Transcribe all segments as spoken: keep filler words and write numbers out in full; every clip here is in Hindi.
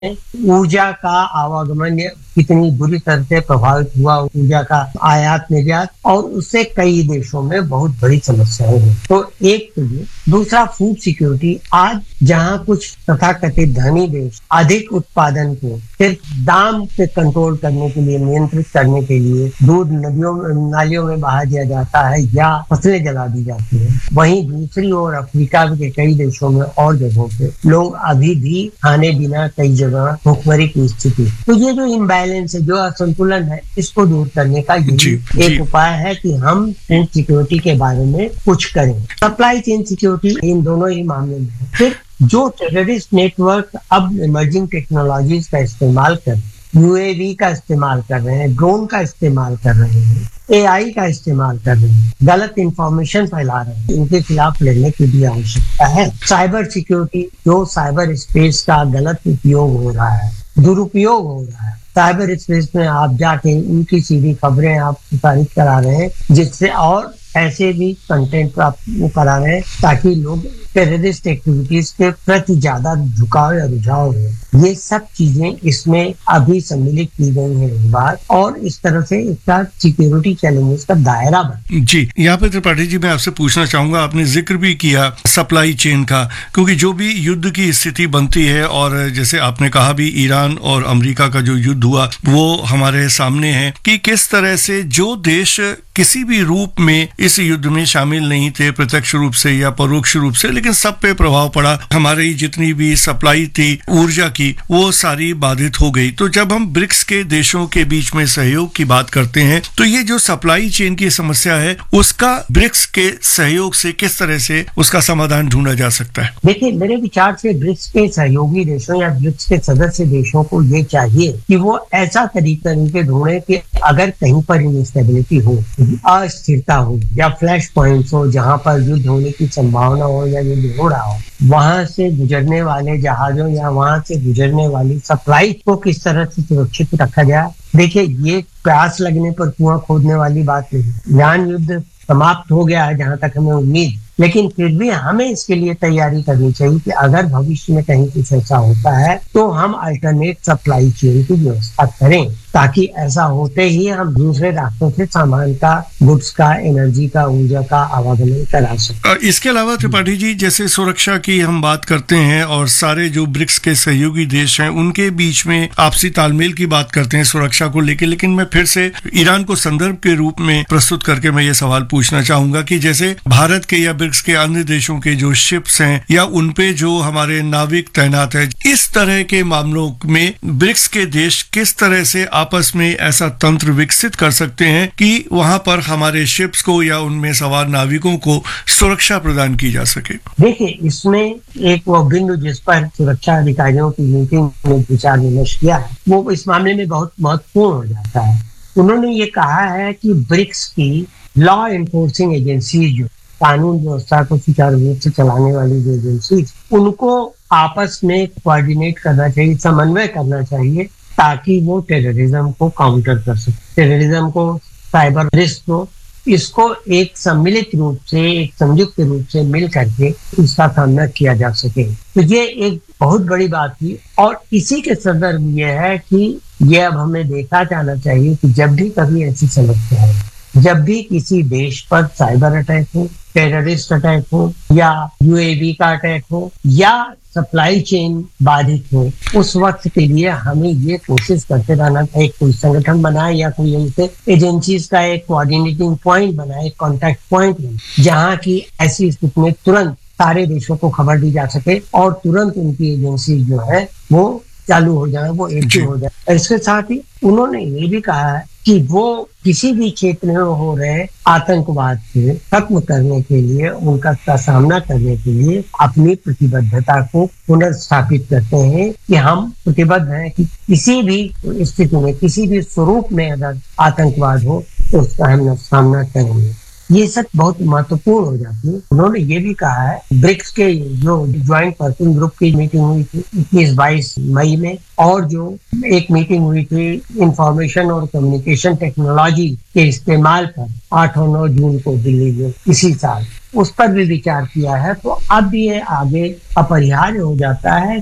ऊर्जा का आवागमन कितनी बुरी तरह से प्रभावित हुआ, ऊर्जा का आयात निर्यात, और उससे कई देशों में बहुत बड़ी समस्याएं हैं। तो एक तो ये, दूसरा फूड सिक्योरिटी। आज जहां कुछ तथाकथित धनी देश अधिक उत्पादन को सिर्फ दाम पे कंट्रोल करने के लिए, नियंत्रित करने के लिए दूध नदियों नालियों में बहा दिया जाता है या फसलें जला दी जाती है, वहीं दूसरी ओर अफ्रीका के कई देशों में और जगहों पे लोग अभी भी खाने बिना कई जगह भुखमरी की स्थिति। तो ये जो इम्बैलेंस है, जो असंतुलन है, इसको दूर करने का ये जी, एक जी. उपाय है कि हम फूड सिक्योरिटी के बारे में कुछ करें। सप्लाई चेन सिक्योरिटी इन दोनों ही मामले में है। फिर जो टेररिस्ट नेटवर्क अब इमर्जिंग टेक्नोलॉजीज का इस्तेमाल कर, यूएवी का इस्तेमाल कर रहे हैं, ड्रोन का इस्तेमाल कर रहे हैं, एआई का इस्तेमाल कर रहे हैं, गलत इंफॉर्मेशन फैला रहे हैं, इनके खिलाफ लड़ने की भी आवश्यकता है। साइबर सिक्योरिटी, जो साइबर स्पेस का गलत उपयोग हो रहा है, दुरुपयोग हो रहा है, साइबर स्पेस में आप जाके उनकी सीधी खबरें आप प्रसारित करा रहे हैं, जिससे और ऐसे भी कंटेंट आप करा रहे हैं ताकि लोग टेररिस्ट एक्टिविटीज के प्रति ज्यादा झुकाव या रुझाव हो। ये सब चीजें इसमें अभी सम्मिलित की गई हैं इस बार, और इस तरह से इसका सिक्योरिटी चैलेंजेस का दायरा बढ़। जी, यहाँ पे त्रिपाठी जी मैं आपसे पूछना चाहूंगा, आपने जिक्र भी किया सप्लाई चेन का, क्योंकि जो भी युद्ध की स्थिति बनती है, और जैसे आपने कहा भी ईरान और अमेरिका का जो युद्ध हुआ वो हमारे सामने है कि किस तरह से जो देश किसी भी रूप में इस युद्ध में शामिल नहीं थे, प्रत्यक्ष रूप से या परोक्ष रूप से, लेकिन सब पे प्रभाव पड़ा। हमारी जितनी भी सप्लाई थी ऊर्जा की, वो सारी बाधित हो गई। तो जब हम ब्रिक्स के देशों के बीच में सहयोग की बात करते हैं, तो ये जो सप्लाई चेन की समस्या है, उसका ब्रिक्स के सहयोग से किस तरह से उसका समाधान ढूंढा जा सकता है? देखिए, मेरे विचार से ब्रिक्स के सहयोगी देशों या ब्रिक्स के सदस्य देशों को ये चाहिए कि वो ऐसा तरीका इनके ढूंढे कि अगर कहीं पर इंस्टेबिलिटी हो, अस्थिरता हो या फ्लैश पॉइंट्स हो, जहां पर युद्ध होने की संभावना हो या युद्ध हो रहा हो, वहां से गुजरने वाले जहाजों या वहां से गुजरने वाली सप्लाई को किस तरह से सुरक्षित रखा जाए। देखिए, ये प्यास लगने पर कुआं खोदने वाली बात नहीं। ईरान युद्ध समाप्त हो गया है जहां तक हमें उम्मीद, लेकिन फिर भी हमें इसके लिए तैयारी करनी चाहिए कि अगर भविष्य में कहीं कुछ ऐसा होता है तो हम अल्टरनेट सप्लाई चेन की व्यवस्था करें, ताकि ऐसा होते ही हम दूसरे रास्तों से सामान का, गुड्स का, एनर्जी का, ऊर्जा का आवागमन करा सकें। इसके अलावा त्रिपाठी जी, जैसे सुरक्षा की हम बात करते हैं और सारे जो ब्रिक्स के सहयोगी देश हैं उनके बीच में आपसी तालमेल की बात करते हैं सुरक्षा को लेकर, लेकिन मैं फिर से ईरान को संदर्भ के रूप में प्रस्तुत करके मैं ये सवाल पूछना चाहूंगा कि जैसे भारत के या ब्रिक्स के अन्य देशों के जो शिप्स हैं या उनपे जो हमारे नाविक तैनात है, इस तरह के मामलों में ब्रिक्स के देश किस तरह से आपस में ऐसा तंत्र विकसित कर सकते हैं कि वहां पर हमारे शिप्स को या उनमें सवार नाविकों को सुरक्षा प्रदान की जा सके? देखिए, इसमें एक वो बिंदु जिस पर सुरक्षा अधिकारियों की मीटिंग में विचार विमर्श किया है, वो इस मामले में बहुत महत्वपूर्ण हो जाता है। उन्होंने ये कहा है कि ब्रिक्स की लॉ एनफोर्सिंग एजेंसी, जो कानून व्यवस्था को सुचारू रूप से चलाने वाली जो एजेंसी, उनको आपस में कोऑर्डिनेट करना चाहिए, समन्वय करना चाहिए, ताकि वो टेररिज्म को काउंटर कर सके, टेररिज्म को, साइबर रिस्क को, इसको एक सम्मिलित रूप से, एक संयुक्त रूप से मिल करके इसका सामना किया जा सके। तो ये एक बहुत बड़ी बात थी, और इसी के संदर्भ में ये है कि ये अब हमें देखा जाना चाहिए कि जब भी कभी ऐसी समस्या है, जब भी किसी देश पर साइबर अटैक हो, टेररिस्ट अटैक हो, या यूएवी का अटैक हो, या सप्लाई चेन बाधित हो, उस वक्त के लिए हमें ये कोशिश करते रहना चाहिए, कोई संगठन बनाए या कोई ऐसे एजेंसीज का एक कोऑर्डिनेटिंग पॉइंट बनाए, कॉन्टैक्ट पॉइंट, जहां की ऐसी स्थिति में तुरंत सारे देशों को खबर दी जा सके और तुरंत उनकी एजेंसी जो है वो चालू हो जाए, वो एक्टिव हो जाए। इसके साथ ही उन्होंने ये भी कहा है कि वो किसी भी क्षेत्र में हो रहे आतंकवाद से खत्म करने के लिए, उनका सामना करने के लिए अपनी प्रतिबद्धता को पुनर्स्थापित करते हैं कि हम प्रतिबद्ध हैं कि किसी भी स्थिति में, किसी भी स्वरूप में अगर आतंकवाद हो तो उसका हम सामना करेंगे। ये सब बहुत महत्वपूर्ण हो जाती है। उन्होंने ये भी कहा है, ब्रिक्स के जो ज्वाइंट वर्किंग ग्रुप की मीटिंग हुई थी इक्कीस बाईस मई में, और जो एक मीटिंग हुई थी इंफॉर्मेशन और कम्युनिकेशन टेक्नोलॉजी के इस्तेमाल पर आठ और नौ जून को दिल्ली में इसी साल, उस पर भी विचार किया है। तो अब ये आगे अपरिहार्य हो जाता है कि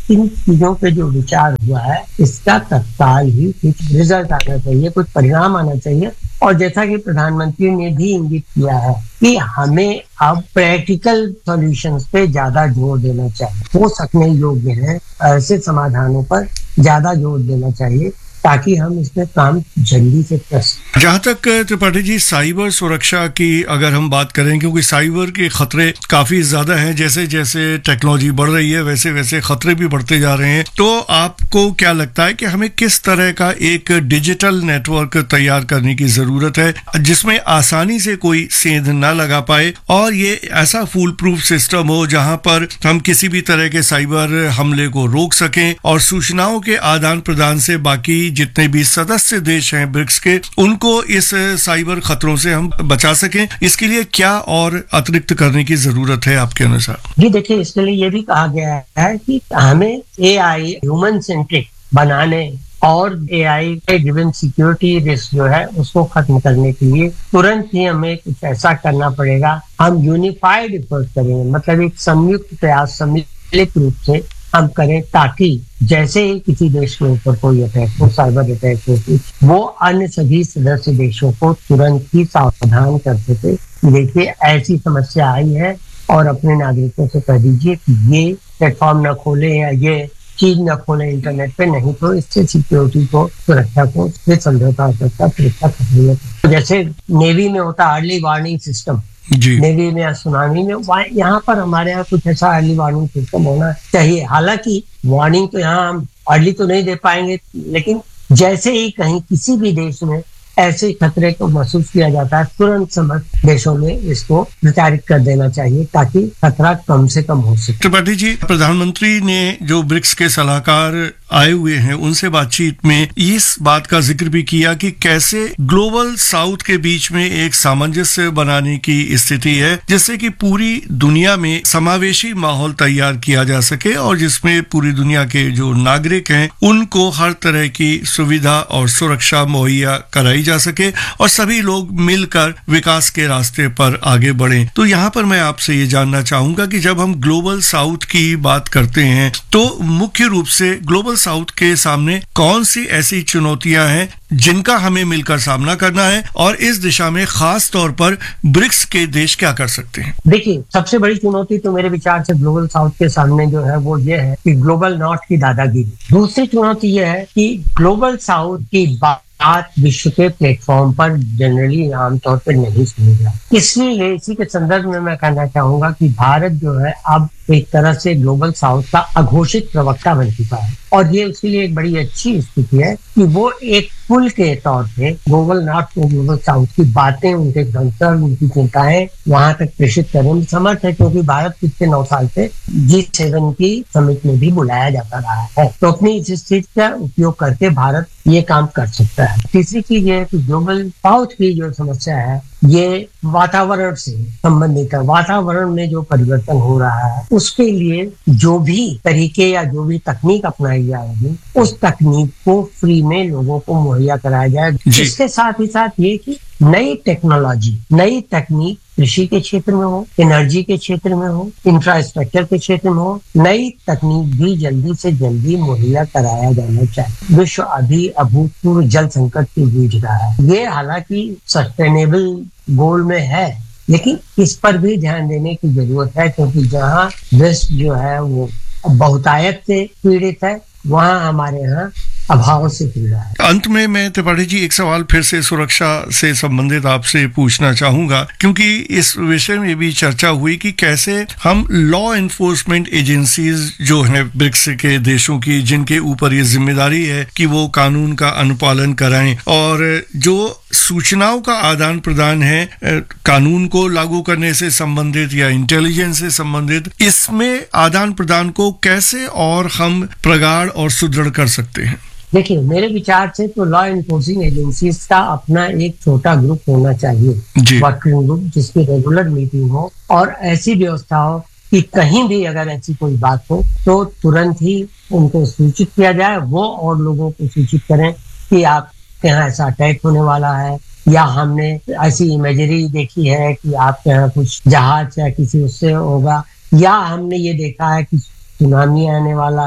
इन चीजों पे जो विचार हुआ है इसका तत्काल ही कुछ रिजल्ट आना चाहिए, कुछ परिणाम आना चाहिए। और जैसा कि प्रधानमंत्री ने भी इंगित किया है कि हमें अब प्रैक्टिकल सॉल्यूशंस पे ज्यादा जोर देना चाहिए, हो सकने योग्य है ऐसे समाधानों पर ज्यादा जोर देना चाहिए ताकि हम इसमें काम जल्दी से कर सकें। जहाँ तक त्रिपाठी जी साइबर सुरक्षा की अगर हम बात करें, क्योंकि साइबर के खतरे काफी ज्यादा हैं, जैसे जैसे टेक्नोलॉजी बढ़ रही है वैसे वैसे खतरे भी बढ़ते जा रहे हैं, तो आपको क्या लगता है कि हमें किस तरह का एक डिजिटल नेटवर्क तैयार करने की जरूरत है जिसमें आसानी से कोई सेंध न लगा पाए और ये ऐसा फूल प्रूफ सिस्टम हो जहां पर हम किसी भी तरह के साइबर हमले को रोक सकें और सूचनाओं के आदान प्रदान से बाकी जितने भी सदस्य देश हैं ब्रिक्स के, उनको इस साइबर खतरों से हम बचा सकें? इसके लिए क्या और अतिरिक्त करने की जरूरत है आपके अनुसार? जी देखिए, इसके लिए ये भी कहा गया है कि हमें एआई ह्यूमन सेंट्रिक बनाने और एआई के गिवन सिक्योरिटी रिस्क जो है उसको खत्म करने के लिए तुरंत ही हमें कुछ ऐसा करना पड़ेगा। हम यूनिफाइड एफर्ट करेंगे, मतलब एक संयुक्त प्रयास सम्मिलित रूप से हम करें ताकि जैसे ही किसी देश के ऊपर कोई अटैक हो, साइबर अटैक हो, वो अन्य सभी सदस्य देशों को तुरंत ही सावधान कर सके। देखिए ऐसी समस्या आई है और अपने नागरिकों से कह दीजिए कि ये प्लेटफॉर्म न खोले या ये चीज न खोले इंटरनेट पे, नहीं तो इससे सिक्योरिटी को, सुरक्षा को समझौता हो सकता है, सुरक्षा खतरे में। जैसे नेवी में होता अर्ली वार्निंग सिस्टम, नेवी में या सुनामी में, यहाँ पर हमारे यहाँ कुछ ऐसा अर्ली वार्निंग सिस्टम होना चाहिए। हालांकि वार्निंग तो यहाँ हम अर्ली तो नहीं दे पाएंगे, लेकिन जैसे ही कहीं किसी भी देश में ऐसे खतरे को महसूस किया जाता है तुरंत समझ देशों में इसको विचारित कर देना चाहिए ताकि खतरा कम से कम हो सके। त्रिपाठी जी, प्रधानमंत्री ने जो ब्रिक्स के सलाहकार आए हुए हैं उनसे बातचीत में इस बात का जिक्र भी किया कि कैसे ग्लोबल साउथ के बीच में एक सामंजस्य बनाने की स्थिति है जिससे कि पूरी दुनिया में समावेशी माहौल तैयार किया जा सके और जिसमें पूरी दुनिया के जो नागरिक हैं उनको हर तरह की सुविधा और सुरक्षा मुहैया कराई जा सके और सभी लोग मिलकर विकास के रास्ते पर आगे बढ़ें। तो यहाँ पर मैं आपसे ये जानना चाहूंगा कि जब हम ग्लोबल साउथ की बात करते हैं तो मुख्य रूप से ग्लोबल साउथ के सामने कौन सी ऐसी चुनौतियां हैं जिनका हमें मिलकर सामना करना है और इस दिशा में खास तौर पर ब्रिक्स के देश क्या कर सकते हैं? देखिए, सबसे बड़ी चुनौती तो मेरे विचार से ग्लोबल साउथ के सामने जो है वो ये है कि ग्लोबल नॉर्थ की दादागिरी। दूसरी चुनौती ये है कि ग्लोबल साउथ की बात आज विश्व के प्लेटफॉर्म पर जनरली आमतौर पर नहीं सुनी जाती। इसलिए इसी के संदर्भ में मैं कहना चाहूंगा कि भारत जो है अब एक तरह से ग्लोबल साउथ का अघोषित प्रवक्ता बन चुका है और ये उसके लिए एक बड़ी अच्छी स्थिति है कि वो एक पुल के तौर पे ग्लोबल नॉर्थ को ग्लोबल साउथ की बातें, उनके कंसर्न, उनकी चिंताएं वहां तक प्रेषित करने में समर्थ है, क्योंकि भारत पिछले नौ साल से जी सेवन की समिट में भी बुलाया जाता रहा है। तो अपनी इस स्थिति का उपयोग करके भारत ये काम कर सकता है। तीसरी चीज ये है कि ग्लोबल साउथ की जो समस्या है ये वातावरण से संबंधित है। वातावरण में जो परिवर्तन हो रहा है उसके लिए जो भी तरीके या जो भी तकनीक अपनाई जाएगी उस तकनीक को फ्री में लोगों को मुहैया कराया जाए। इसके साथ ही साथ ये कि नई टेक्नोलॉजी, नई तकनीक कृषि के क्षेत्र में हो, एनर्जी के क्षेत्र में हो, इंफ्रास्ट्रक्चर के क्षेत्र में हो, नई तकनीक भी जल्दी से जल्दी मुहैया कराया जाना चाहिए। विश्व अभी अभूतपूर्व जल संकट से जूझ रहा है। ये हालांकि सस्टेनेबल गोल में है, लेकिन इस पर भी ध्यान देने की जरूरत है, क्योंकि जहाँ वेस्ट जो है वो बहुतायत से पीड़ित है वहाँ हमारे यहाँ अभाव से पीड़ा है। अंत में मैं त्रिपाठी जी एक सवाल फिर से सुरक्षा से संबंधित आपसे पूछना चाहूंगा, क्योंकि इस विषय में भी चर्चा हुई कि कैसे हम लॉ एनफोर्समेंट एजेंसीज जो हैं ब्रिक्स के देशों की, जिनके ऊपर ये जिम्मेदारी है कि वो कानून का अनुपालन कराएं और जो सूचनाओं का आदान प्रदान है कानून को लागू करने से संबंधित या इंटेलिजेंस से संबंधित, इसमें आदान प्रदान को कैसे और हम प्रगाढ़ और सुदृढ़ कर सकते हैं? देखिए, मेरे विचार से तो लॉ एनफोर्सिंग एजेंसीज का अपना एक छोटा ग्रुप होना चाहिए, वर्किंग ग्रुप, जिसकी रेगुलर मीटिंग हो और ऐसी व्यवस्था हो कि कहीं भी अगर ऐसी कोई बात हो तो तुरंत ही उनको सूचित किया जाए, वो और लोगों को सूचित करें कि आपके यहाँ ऐसा अटैक होने वाला है, या हमने ऐसी इमेजरी देखी है कि आपके यहाँ कुछ जहाज या किसी उससे होगा, या हमने ये देखा है कि सुनामी आने वाला है,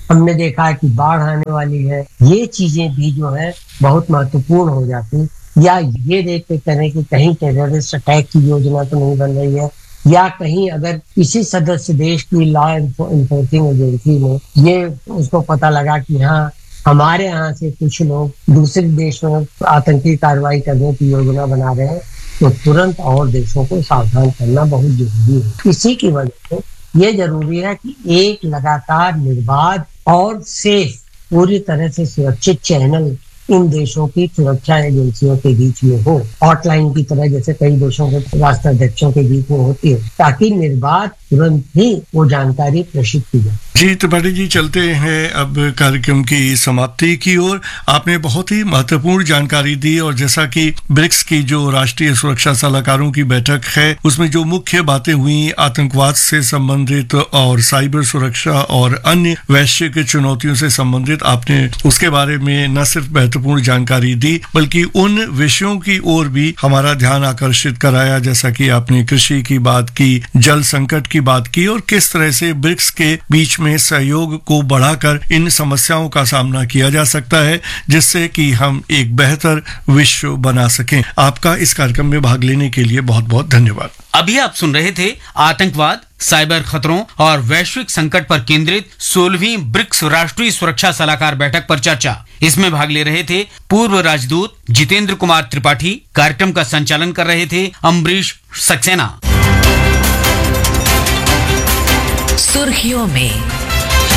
हमने देखा है कि बाढ़ आने वाली है, ये चीजें भी जो है बहुत महत्वपूर्ण हो जाती। या ये देखते करें कि कहीं टेररिस्ट अटैक की योजना तो नहीं बन रही है, या कहीं अगर किसी सदस्य देश की लॉ इन्फोर्सिंग एजेंसी में ये उसको पता लगा कि हाँ हमारे यहाँ से कुछ लोग दूसरे देश में आतंकी कार्रवाई करने की योजना बना रहे हैं, तो तुरंत और देशों को सावधान करना बहुत जरूरी है। इसी की वजह से ये जरूरी है कि एक लगातार निर्बाध और सेफ, पूरी तरह से सुरक्षित चैनल इन देशों की सुरक्षा एजेंसियों के बीच में हो, हॉटलाइन की तरह जैसे कई देशों के राष्ट्राध्यक्षों के बीच में होती है, ताकि निर्बाध तुरंत ही वो जानकारी प्रेषित की जाए। जी त्रिपाठी जी, चलते हैं अब कार्यक्रम की समाप्ति की ओर। आपने बहुत ही महत्वपूर्ण जानकारी दी, और जैसा कि ब्रिक्स की जो राष्ट्रीय सुरक्षा सलाहकारों की बैठक है उसमें जो मुख्य बातें हुई आतंकवाद से संबंधित और साइबर सुरक्षा और अन्य वैश्विक चुनौतियों से संबंधित, आपने उसके बारे में न सिर्फ महत्वपूर्ण जानकारी दी बल्कि उन विषयों की ओर भी हमारा ध्यान आकर्षित कराया, जैसा कि आपने कृषि की बात की, जल संकट की बात की, और किस तरह से ब्रिक्स के बीच में सहयोग को बढ़ाकर इन समस्याओं का सामना किया जा सकता है, जिससे कि हम एक बेहतर विश्व बना सकें। आपका इस कार्यक्रम में भाग लेने के लिए बहुत बहुत धन्यवाद। अभी आप सुन रहे थे आतंकवाद, साइबर खतरों और वैश्विक संकट पर केंद्रित सोलहवीं ब्रिक्स राष्ट्रीय सुरक्षा सलाहकार बैठक पर चर्चा। इसमें भाग ले रहे थे पूर्व राजदूत जितेंद्र कुमार त्रिपाठी। कार्यक्रम का संचालन कर रहे थे अम्बरीश सक्सेना। सुर्खियों में